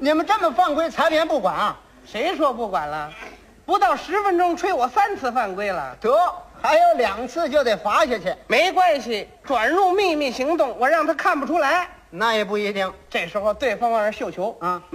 你们这么犯规，裁判不管啊？ 谁说不管了？不到10分钟，吹我3次犯规了。 得，还有2次就得罚下去。 没关系，转入秘密行动，我让他看不出来。 那也不一定。 这时候对方往那绣球啊。